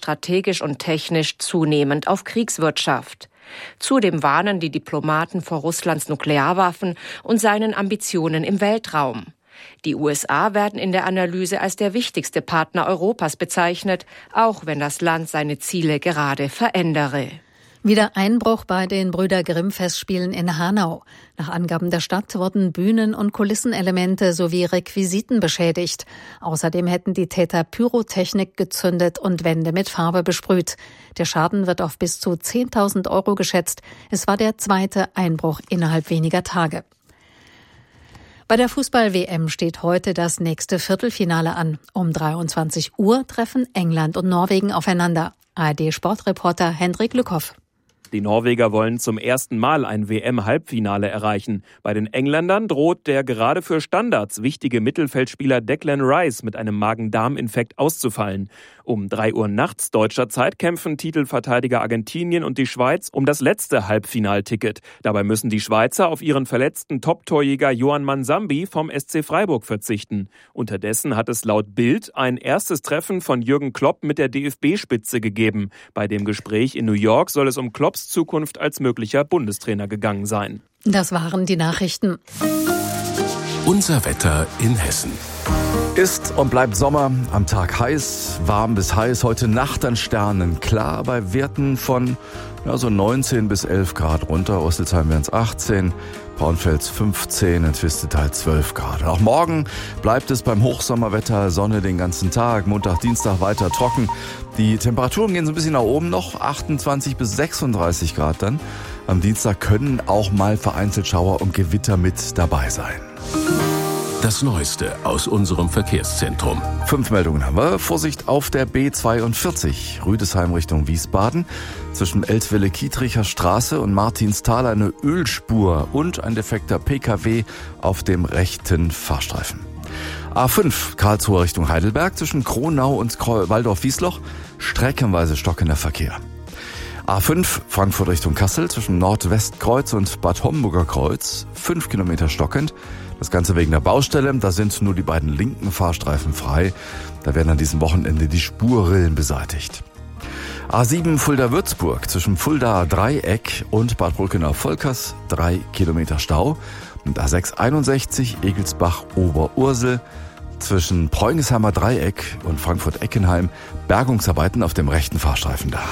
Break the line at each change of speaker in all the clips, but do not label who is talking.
strategisch und technisch zunehmend auf Kriegswirtschaft. Zudem warnen die Diplomaten vor Russlands Nuklearwaffen und seinen Ambitionen im Weltraum. Die USA werden in der Analyse als der wichtigste Partner Europas bezeichnet, auch wenn das Land seine Ziele gerade verändere.
Wieder Einbruch bei den Brüder Grimm-Festspielen in Hanau. Nach Angaben der Stadt wurden Bühnen- und Kulissenelemente sowie Requisiten beschädigt. Außerdem hätten die Täter Pyrotechnik gezündet und Wände mit Farbe besprüht. Der Schaden wird auf bis zu 10.000 € geschätzt. Es war der zweite Einbruch innerhalb weniger Tage. Bei der Fußball-WM steht heute das nächste Viertelfinale an. Um 23 Uhr treffen England und Norwegen aufeinander. ARD-Sportreporter Hendrik Lückhoff.
Die Norweger wollen zum ersten Mal ein WM-Halbfinale erreichen. Bei den Engländern droht der gerade für Standards wichtige Mittelfeldspieler Declan Rice mit einem Magen-Darm-Infekt auszufallen. Um 3 Uhr nachts deutscher Zeit kämpfen Titelverteidiger Argentinien und die Schweiz um das letzte Halbfinalticket. Dabei müssen die Schweizer auf ihren verletzten Top-Torjäger Yohan Mansambi vom SC Freiburg verzichten. Unterdessen hat es laut Bild ein erstes Treffen von Jürgen Klopp mit der DFB-Spitze gegeben. Bei dem Gespräch in New York soll es um Klopps Zukunft als möglicher Bundestrainer gegangen sein.
Das waren die Nachrichten.
Unser Wetter in Hessen.
Ist und bleibt Sommer, am Tag heiß, warm bis heiß, heute Nacht an Sternen klar, bei Werten von so 19 bis 11 Grad runter, Rüsselsheim wären es 18, Braunfels 15, in Twistetal 12 Grad. Auch morgen bleibt es beim Hochsommerwetter, Sonne den ganzen Tag, Montag, Dienstag weiter trocken. Die Temperaturen gehen so ein bisschen nach oben noch, 28 bis 36 Grad dann. Am Dienstag können auch mal vereinzelt Schauer und Gewitter mit dabei sein.
Das Neueste aus unserem Verkehrszentrum.
5 Meldungen haben wir. Vorsicht auf der B42, Rüdesheim Richtung Wiesbaden. Zwischen Eltville-Kietricher Straße und Martinsthal eine Ölspur und ein defekter PKW auf dem rechten Fahrstreifen. A5, Karlsruhe Richtung Heidelberg, zwischen Kronau und Waldorf-Wiesloch, streckenweise stockender Verkehr. A5, Frankfurt Richtung Kassel, zwischen Nordwestkreuz und Bad Homburger Kreuz, 5 Kilometer stockend. Das Ganze wegen der Baustelle, da sind nur die beiden linken Fahrstreifen frei. Da werden an diesem Wochenende die Spurrillen beseitigt. A7 Fulda-Würzburg, zwischen Fuldaer Dreieck und Bad Brückenau-Volkers, 3 Kilometer Stau. Und A6 61 Egelsbach-Oberursel, zwischen Preungesheimer Dreieck und Frankfurt-Eckenheim, Bergungsarbeiten auf dem rechten Fahrstreifen da.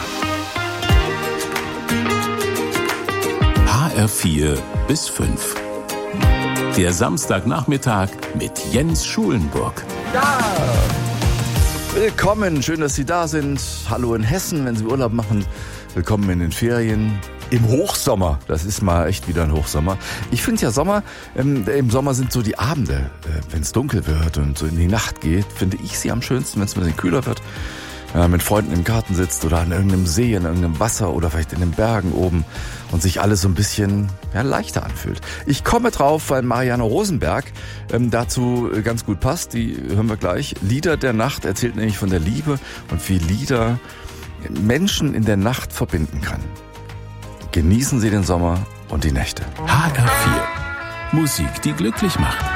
HR4 bis 5. Der Samstagnachmittag mit Jens Schulenburg.
Ja! Willkommen, schön, dass Sie da sind. Hallo in Hessen, wenn Sie Urlaub machen. Willkommen in den Ferien. Im Hochsommer, das ist mal echt wieder ein Hochsommer. Ich finde ja Sommer, im Sommer sind so die Abende, wenn es dunkel wird und so in die Nacht geht, finde ich sie am schönsten, wenn es ein bisschen kühler wird. Mit Freunden im Garten sitzt oder an irgendeinem See, in irgendeinem Wasser oder vielleicht in den Bergen oben und sich alles so ein bisschen leichter anfühlt. Ich komme drauf, weil Marianne Rosenberg dazu ganz gut passt. Die hören wir gleich. Lieder der Nacht erzählt nämlich von der Liebe und wie Lieder Menschen in der Nacht verbinden kann. Genießen Sie den Sommer und die Nächte.
HR4. Musik, die glücklich macht.